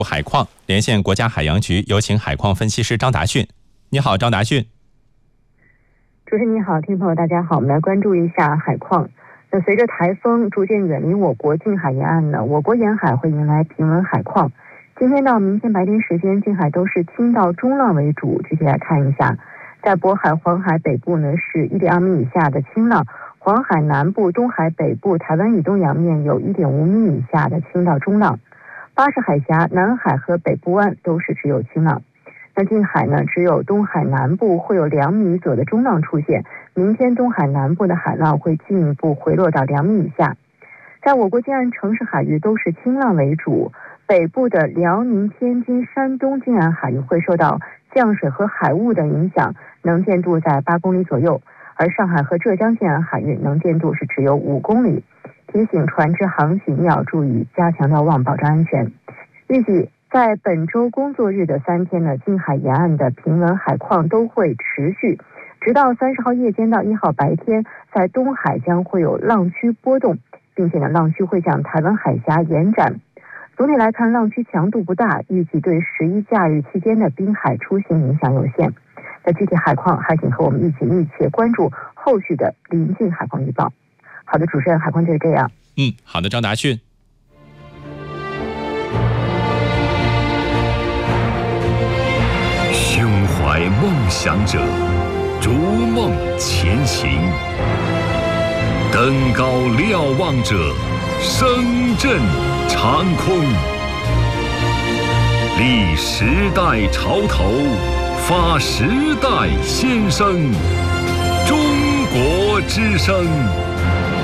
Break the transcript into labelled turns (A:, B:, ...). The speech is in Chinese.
A: 海况，连线国家海洋局，有请海况分析师张达迅。你好，张达迅。
B: 主持人你好，听众朋友大家好，我们来关注一下海况。那随着台风逐渐远离我国近海沿岸呢，我国沿海会迎来平稳海况。今天到明天白天时间，近海都是轻到中浪为主。具体来看一下，在渤海、黄海北部呢是 1.2 米以下的轻浪，黄海南部、东海北部、台湾以东洋面有 1.5 米以下的轻到中浪。巴士海峡、南海和北部湾都是只有轻浪。那近海呢，只有东海南部会有2米左右的中浪出现。明天东海南部的海浪会进一步回落到2米以下。在我国近岸城市海域都是轻浪为主，北部的辽宁、天津、山东近岸海域会受到降水和海雾的影响，能见度在8公里左右，而上海和浙江近岸海域能见度是只有5公里。提醒船只航行要注意加强瞭望，保障安全。预计在本周工作日的3天呢，近海沿岸的平稳海况都会持续，直到30号夜间到1号白天，在东海将会有浪区波动，并且呢，浪区会向台湾海峡延展。总体来看，浪区强度不大，预计对11假日期间的滨海出行影响有限。那具体海况，还请和我们一起密切关注后续的临近海况预报。好的，主持人，海况就是这样。
A: 好的，张达迅。
C: 胸怀梦想者，逐梦前行；登高瞭望者，声震长空。立时代潮头，发时代先声。中国之声。